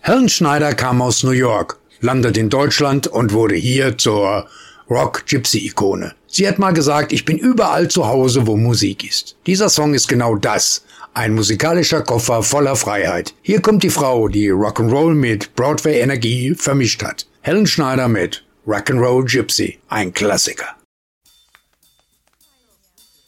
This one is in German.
Helen Schneider kam aus New York, landet in Deutschland und wurde hier zur Rock-Gypsy-Ikone. Sie hat mal gesagt, ich bin überall zu Hause, wo Musik ist. Dieser Song ist genau das. Ein musikalischer Koffer voller Freiheit. Hier kommt die Frau, die Rock'n'Roll mit Broadway-Energie vermischt hat. Helen Schneider mit Rock'n'Roll Gypsy. Ein Klassiker.